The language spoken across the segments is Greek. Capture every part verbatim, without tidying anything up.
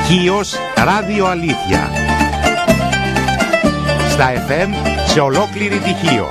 Χίος Ράδιο Αλήθεια. Στα εφ εμ σε ολόκληρη τη Χίο.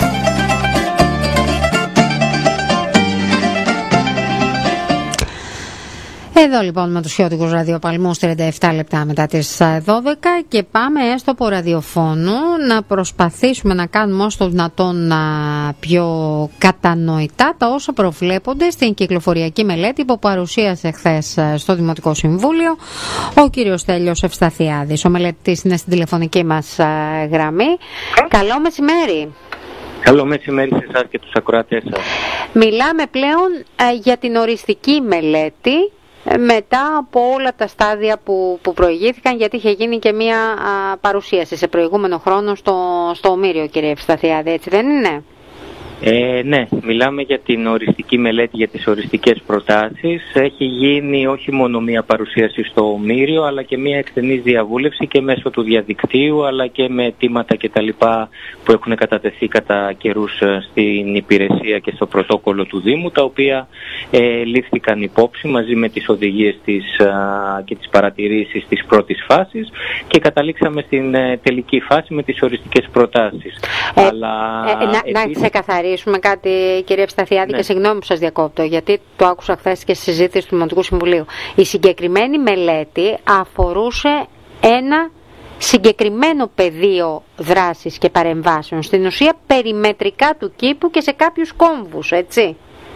Εδώ λοιπόν με τους χιώτικους ραδιοπαλμούς τριάντα επτά λεπτά μετά τις δώδεκα και πάμε έστω από ραδιοφώνου να προσπαθήσουμε να κάνουμε όσο το δυνατόν πιο κατανοητά τα όσα προβλέπονται στην κυκλοφοριακή μελέτη που παρουσίασε χθες στο Δημοτικό Συμβούλιο ο κύριος Στέλιος Ευσταθιάδης. Ο μελετητής είναι στην τηλεφωνική μας γραμμή. Καλό μεσημέρι. Καλό μεσημέρι σε εσάς και τους ακροατές σας. Μιλάμε πλέον για την οριστική μελέτη μετά από όλα τα στάδια που, που προηγήθηκαν, γιατί είχε γίνει και μία α, παρουσίαση σε προηγούμενο χρόνο στο, στο Ομήριο, κύριε Ευσταθιάδη, έτσι δεν είναι? Ε, ναι, μιλάμε για την οριστική μελέτη για τις οριστικές προτάσεις. Έχει γίνει όχι μόνο μία παρουσίαση στο Ομήριο, αλλά και μία εκτενής διαβούλευση και μέσω του διαδικτύου, αλλά και με αιτήματα και τα λοιπά που έχουν κατατεθεί κατά καιρούς στην υπηρεσία και στο πρωτόκολλο του Δήμου, τα οποία ε, λήφθηκαν υπόψη μαζί με τις οδηγίες της, α, και τις παρατηρήσεις της πρώτης φάσης και καταλήξαμε στην ε, τελική φάση με τις οριστικές προτάσεις. Ε, αλλά, ε, να, επίσης... να ξεκαθαρίσουμε κάτι, κύριε Ευσταθιάδη, ναι. Και συγγνώμη που σας διακόπτω, γιατί το άκουσα χθες και στη συζήτηση του Δημοτικού Συμβουλίου. Η συγκεκριμένη μελέτη αφορούσε ένα συγκεκριμένο πεδίο δράσης και παρεμβάσεων, στην ουσία περιμετρικά του κήπου και σε κάποιους κόμβους, έτσι.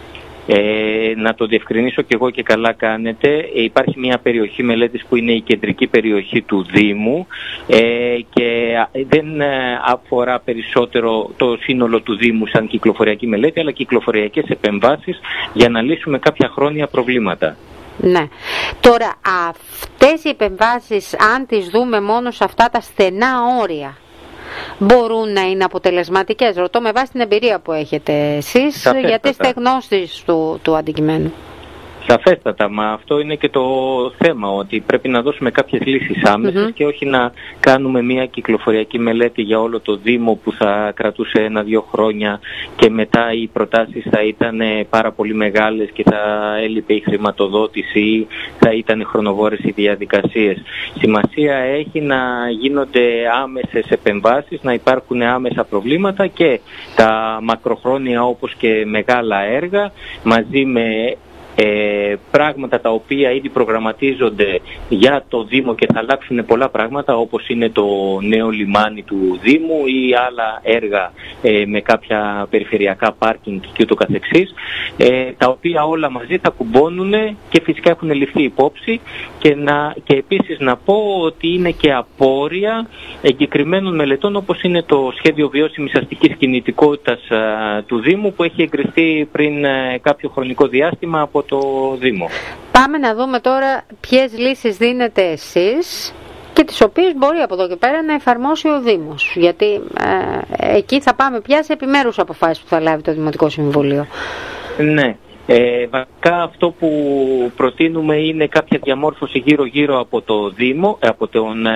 Ε, να το διευκρινίσω και εγώ και καλά κάνετε. Ε, υπάρχει μια περιοχή μελέτης που είναι η κεντρική περιοχή του Δήμου ε, και δεν ε, αφορά περισσότερο το σύνολο του Δήμου σαν κυκλοφοριακή μελέτη, αλλά κυκλοφοριακές επεμβάσεις για να λύσουμε κάποια χρόνια προβλήματα. Ναι. Τώρα αυτές οι επεμβάσεις, αν τις δούμε μόνο σε αυτά τα στενά όρια, μπορούν να είναι αποτελεσματικές? Ρωτώ με βάση την εμπειρία που έχετε εσείς, σαφέστατα, γιατί είστε γνώστης του, του αντικειμένου. Σαφέστατα, μα αυτό είναι και το θέμα, ότι πρέπει να δώσουμε κάποιες λύσεις άμεσες mm-hmm. και όχι να κάνουμε μια κυκλοφοριακή μελέτη για όλο το Δήμο που θα κρατούσε ένα-δύο χρόνια και μετά οι προτάσεις θα ήταν πάρα πολύ μεγάλες και θα έλειπε η χρηματοδότηση ή θα ήταν χρονοβόρες οι διαδικασίες. Σημασία έχει να γίνονται άμεσες επεμβάσεις, να υπάρχουν άμεσα προβλήματα και τα μακροχρόνια όπως και μεγάλα έργα μαζί με Ε, πράγματα τα οποία ήδη προγραμματίζονται για το Δήμο και θα αλλάξουν πολλά πράγματα, όπως είναι το νέο λιμάνι του Δήμου ή άλλα έργα ε, με κάποια περιφερειακά πάρκινγκ και ούτω καθεξής, ε, τα οποία όλα μαζί θα κουμπώνουν και φυσικά έχουν ληφθεί υπόψη και, να, και επίσης να πω ότι είναι και απόρρια εγκεκριμένων μελετών, όπως είναι το σχέδιο βιώσιμης αστικής κινητικότητας α, του Δήμου που έχει εγκριθεί πριν α, κάποιο χρονικό διάστημα από το Δήμο. Πάμε να δούμε τώρα ποιες λύσεις δίνετε εσείς και τις οποίες μπορεί από εδώ και πέρα να εφαρμόσει ο Δήμος. Γιατί ε, εκεί θα πάμε πια σε επιμέρους αποφάσεις που θα λάβει το Δημοτικό Συμβούλιο. Ναι. Ε, βασικά αυτό που προτείνουμε είναι κάποια διαμόρφωση γύρω-γύρω από το Δήμο, από, τον,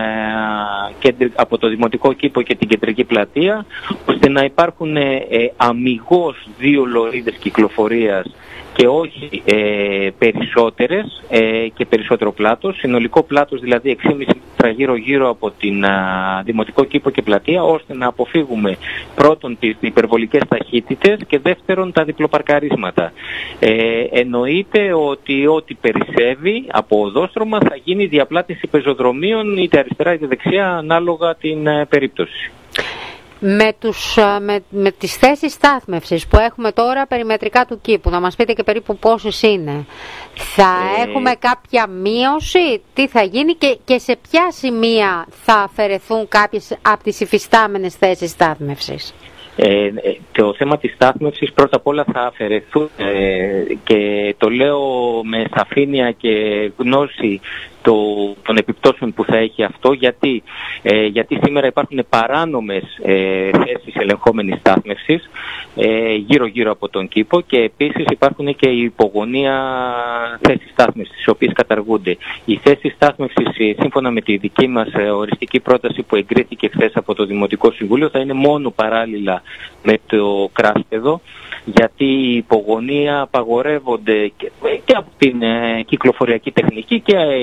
ε, από το Δημοτικό Κήπο και την Κεντρική Πλατεία, ώστε να υπάρχουν ε, αμιγώς δύο λωρίδες κυκλοφορίας και όχι ε, περισσότερες ε, και περισσότερο πλάτος, συνολικό πλάτος δηλαδή έξι κόμμα πέντε μέτρα γύρω-γύρω από την α, Δημοτικό Κήπο και Πλατεία, ώστε να αποφύγουμε πρώτον τις υπερβολικές ταχύτητες και δεύτερον τα διπλοπαρκαρίσματα. Ε, εννοείται ότι ό,τι περισσεύει από οδόστρωμα θα γίνει διαπλάτηση πεζοδρομίων είτε αριστερά είτε δεξιά ανάλογα την ε, περίπτωση. Με, τους, με, με τις θέσεις στάθμευσης που έχουμε τώρα περιμετρικά του κήπου, να μας πείτε και περίπου πόσες είναι, θα ε... έχουμε κάποια μείωση, τι θα γίνει και, και σε ποια σημεία θα αφαιρεθούν κάποιες από τις υφιστάμενες θέσεις στάθμευσης? Ε, το θέμα της στάθμευσης πρώτα απ' όλα θα αφαιρεθούν ε, και το λέω με σαφήνεια και γνώση το, των επιπτώσεων που θα έχει αυτό, γιατί, ε, γιατί σήμερα υπάρχουν παράνομες ε, θέσεις ελεγχόμενης στάθμευσης ε, γύρω-γύρω από τον κήπο και επίσης υπάρχουν και οι υπογωνία θέσεις στάθμευσης, τις οποίες καταργούνται. Οι θέσεις στάθμευσης, σύμφωνα με τη δική μας οριστική πρόταση που εγκρίθηκε χθες από το Δημοτικό Συμβούλιο, θα είναι μόνο παράλληλα με το κράσπεδο, γιατί οι υπογωνία απαγορεύονται και, και από την ε, κυκλοφοριακή τεχνική και